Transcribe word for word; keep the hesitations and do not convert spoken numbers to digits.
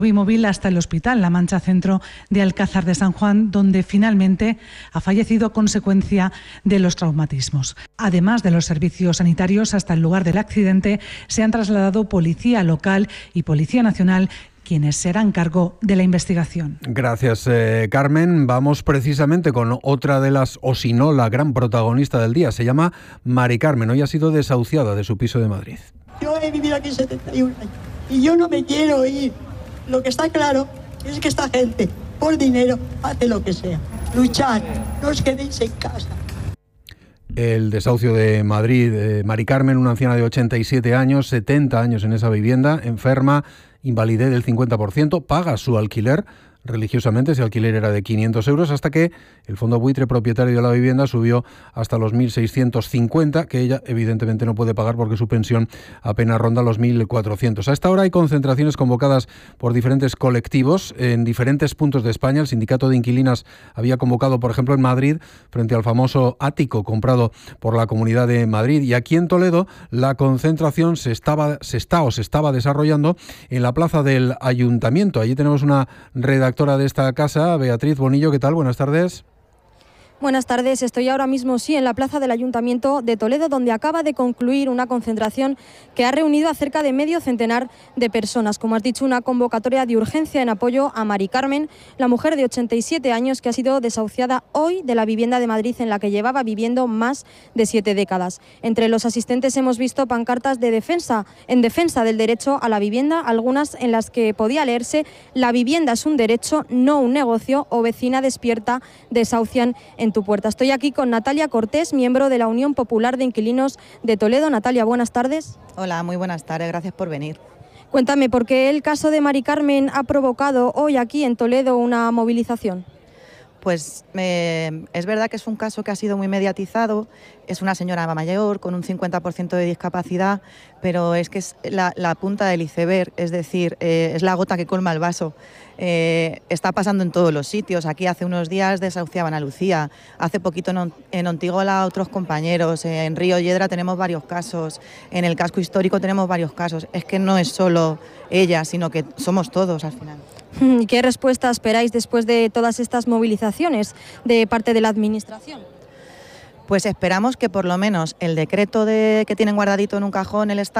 Móvil hasta el Hospital La Mancha Centro de Alcázar de San Juan, donde finalmente ha fallecido a consecuencia de los traumatismos. Además de los servicios sanitarios, hasta el lugar del accidente se han trasladado policía local y policía nacional, quienes se harán cargo de la investigación. Gracias, eh, Carmen. Vamos precisamente con otra de las, o si no, la gran protagonista del día. Se llama Mari Carmen. Hoy ha sido desahuciada de su piso de Madrid. Yo he vivido aquí setenta y un años y yo no me quiero ir. Lo que está claro es que esta gente, por dinero, hace lo que sea. Luchad, no os quedéis en casa. El desahucio de Madrid, eh, Mari Carmen, una anciana de ochenta y siete años, setenta años en esa vivienda, enferma, invalidez del cincuenta por ciento, paga su alquiler religiosamente. Ese alquiler era de quinientos euros, hasta que el fondo buitre propietario de la vivienda subió hasta los mil seiscientos cincuenta, que ella evidentemente no puede pagar porque su pensión apenas ronda los mil cuatrocientos. A esta hora hay concentraciones convocadas por diferentes colectivos en diferentes puntos de España. El sindicato de inquilinas había convocado, por ejemplo, en Madrid, frente al famoso ático comprado por la Comunidad de Madrid, y aquí en Toledo la concentración se estaba, se está o se estaba desarrollando en la plaza del Ayuntamiento. Allí tenemos una redacción de esta casa, Beatriz Bonillo. ¿Qué tal? Buenas tardes. Buenas tardes, estoy ahora mismo sí en la plaza del Ayuntamiento de Toledo, donde acaba de concluir una concentración que ha reunido a cerca de medio centenar de personas. Como has dicho, una convocatoria de urgencia en apoyo a Mari Carmen, la mujer de ochenta y siete años que ha sido desahuciada hoy de la vivienda de Madrid en la que llevaba viviendo más de siete décadas. Entre los asistentes hemos visto pancartas de defensa, en defensa del derecho a la vivienda, algunas en las que podía leerse: la vivienda es un derecho, no un negocio, o vecina despierta, desahucian en tu puerta. Estoy aquí con Natalia Cortés, miembro de la Unión Popular de Inquilinos de Toledo. Natalia, buenas tardes. Hola, muy buenas tardes, gracias por venir. Cuéntame, ¿por qué el caso de Mari Carmen ha provocado hoy aquí en Toledo una movilización? Pues eh, es verdad que es un caso que ha sido muy mediatizado. Es una señora mayor con un cincuenta por ciento de discapacidad, pero es que es la, la punta del iceberg, es decir, eh, es la gota que colma el vaso. Eh, está pasando en todos los sitios. Aquí hace unos días desahuciaban a Lucía, hace poquito en, en Ontigola a otros compañeros, en Río Yedra tenemos varios casos, en el casco histórico tenemos varios casos. Es que no es solo ella, sino que somos todos al final. ¿Qué respuesta esperáis después de todas estas movilizaciones de parte de la Administración? Pues esperamos que por lo menos el decreto de, que tienen guardadito en un cajón el Estado